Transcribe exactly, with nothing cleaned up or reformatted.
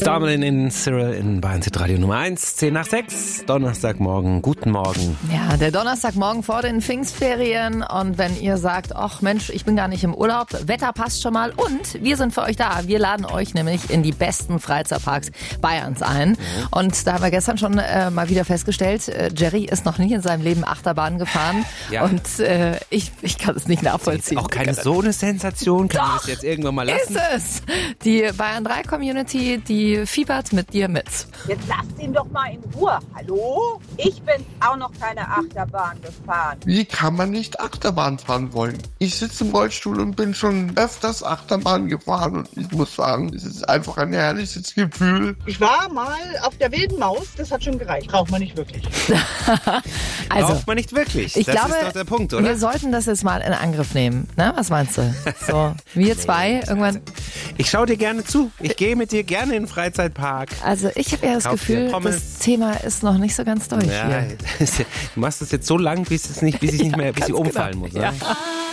Starmelin in Cyril in Bayern Radio Nummer eins, zehn nach sechs, Donnerstagmorgen, guten Morgen. Ja, der Donnerstagmorgen vor den Pfingstferien und wenn ihr sagt, ach Mensch, ich bin gar nicht im Urlaub, Wetter passt schon mal und wir sind für euch da. Wir laden euch nämlich in die besten Freizeitparks Bayerns ein. Mhm. Und da haben wir gestern schon äh, mal wieder festgestellt, äh, Jerry ist noch nie in seinem Leben Achterbahn gefahren ja. und äh, ich, ich kann es nicht nachvollziehen. Auch keine so eine Sensation, kann ich das jetzt irgendwann mal lassen? Ist es! Die Bayern drei Community, die fiebert mit dir mit. Jetzt lasst ihn doch mal in Ruhe. Hallo? Ich bin auch noch keine Achterbahn gefahren. Wie kann man nicht Achterbahn fahren wollen? Ich sitze im Rollstuhl und bin schon öfters Achterbahn gefahren und ich muss sagen, es ist einfach ein herrliches Gefühl. Ich war mal auf der wilden Maus, das hat schon gereicht. Braucht man nicht wirklich. Also, Braucht man nicht wirklich. Ich das glaube, ist doch der Punkt, oder? Wir sollten das jetzt mal in Angriff nehmen. Na, was meinst du? So, wir zwei irgendwann. Ich schaue dir gerne zu. Ich gehe mit dir gerne in den Freizeitpark. Also ich habe ja das Kauf Gefühl, das Thema ist noch nicht so ganz durch ja, hier. Du machst es jetzt so lang, bis es nicht, bis ich nicht mehr, bis ich umfallen muss. Ja. Oder?